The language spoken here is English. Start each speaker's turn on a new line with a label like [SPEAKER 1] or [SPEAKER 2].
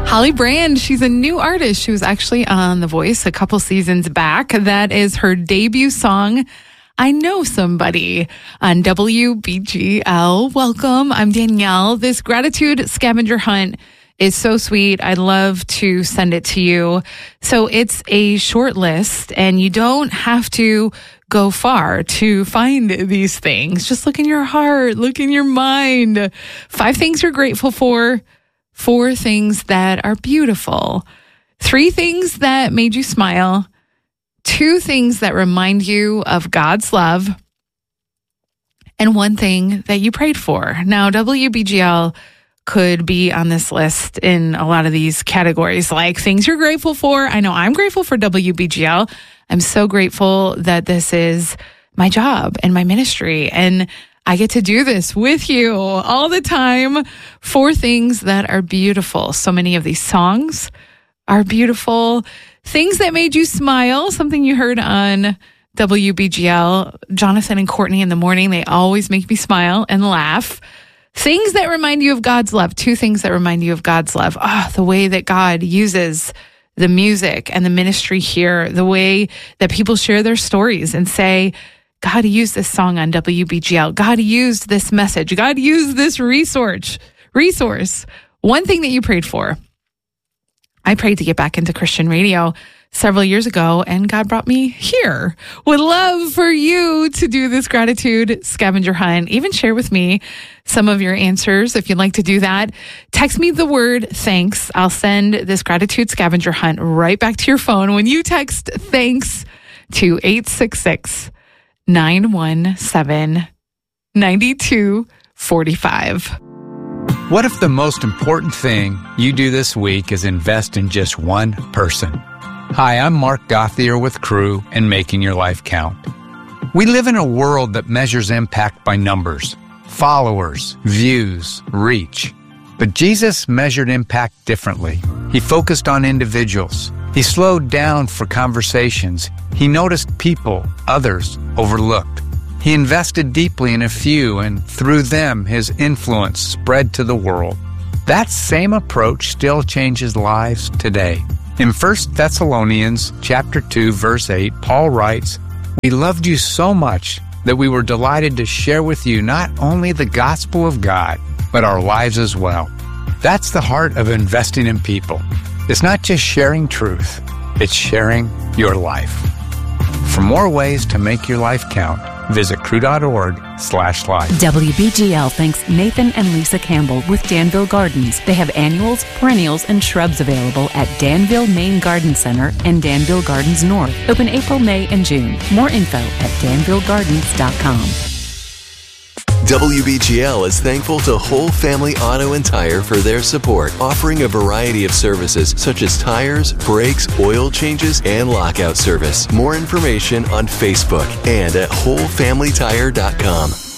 [SPEAKER 1] Holly Brand, she's a new artist. She was actually on The Voice a couple seasons back. That is her debut song, I Know Somebody, on WBGL. Welcome. I'm Danielle. This gratitude scavenger hunt is so sweet. I'd love to send it to you. So it's a short list, and you don't have to go far to find these things. Just look in your heart, look in your mind. 5 things you're grateful for. 4 things that are beautiful, 3 things that made you smile, 2 things that remind you of God's love, and 1 thing that you prayed for. Now, WBGL could be on this list in a lot of these categories, like things you're grateful for. I know I'm grateful for WBGL. I'm so grateful that this is my job and my ministry, and I get to do this with you all the time. 4 things that are beautiful. So many of these songs are beautiful. Things that made you smile, something you heard on WBGL. Jonathan and Courtney in the morning, they always make me smile and laugh. Things that remind you of God's love. 2 things that remind you of God's love. The way that God uses the music and the ministry here, the way that people share their stories and say, God used this song on WBGL. God used this message. God used this resource. 1 thing that you prayed for. I prayed to get back into Christian radio several years ago, and God brought me here. Would love for you to do this gratitude scavenger hunt. Even share with me some of your answers if you'd like to do that. Text me the word thanks. I'll send this gratitude scavenger hunt right back to your phone when you text thanks to 866-917-9245.
[SPEAKER 2] What if the most important thing you do this week is invest in just one person? Hi, I'm Mark Gothier with Crew and Making Your Life Count. We live in a world that measures impact by numbers, followers, views, reach. But Jesus measured impact differently. He focused on individuals. He slowed down for conversations. He noticed people others overlooked. He invested deeply in a few, and through them, his influence spread to the world. That same approach still changes lives today. In 1 Thessalonians chapter 2, verse 8, Paul writes, "We loved you so much that we were delighted to share with you not only the gospel of God, but our lives as well." That's the heart of investing in people. It's not just sharing truth, it's sharing your life. For more ways to make your life count, visit crew.org/life.
[SPEAKER 3] WBGL thanks Nathan and Lisa Campbell with Danville Gardens. They have annuals, perennials, and shrubs available at Danville Main Garden Center and Danville Gardens North. Open April, May, and June. More info at danvillegardens.com.
[SPEAKER 4] WBGL is thankful to Whole Family Auto and Tire for their support, offering a variety of services such as tires, brakes, oil changes, and lockout service. More information on Facebook and at wholefamilytire.com.